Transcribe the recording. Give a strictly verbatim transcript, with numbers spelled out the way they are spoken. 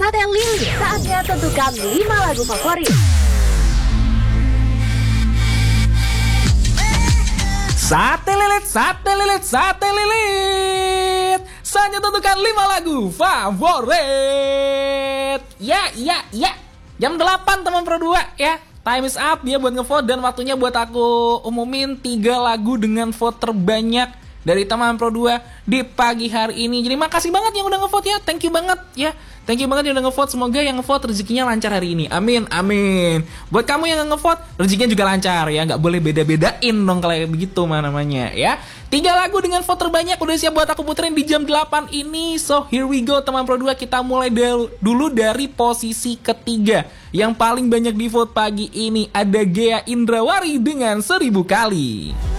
Sate Lili. Saatnya tentukan lima lagu favorit. Sate lilit, sate lilit, sate lilit. Saatnya tentukan lima lagu favorit. Ya, ya, ya. Jam delapan teman Pro dua ya. Time is up dia buat ngevote dan waktunya buat aku umumin tiga lagu dengan vote terbanyak dari teman Pro dua di pagi hari ini. Jadi makasih banget yang udah ngevote ya. Thank you banget ya. Thank you banget yang udah ngevote. Semoga yang ngevote rezekinya lancar hari ini. Amin, amin. Buat kamu yang ngevote, rezekinya juga lancar ya. Nggak boleh beda-bedain dong kalau kayak begitu namanya ya. Tiga lagu dengan vote terbanyak udah siap buat aku puterin di jam delapan ini. So here we go teman Pro dua. Kita mulai del- dulu dari posisi ketiga. Yang paling banyak di vote pagi ini ada Ghea Indrawari dengan Seribu Kali.